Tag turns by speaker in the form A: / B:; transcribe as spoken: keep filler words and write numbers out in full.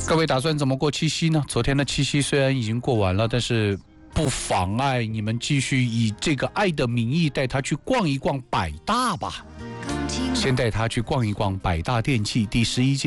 A: 各位打算怎么过七夕呢？昨天的七夕虽然已经过完了，但是不妨碍你们继续以这个爱的名义带他去逛一逛百大吧。先带他去逛一逛百大电器第十一届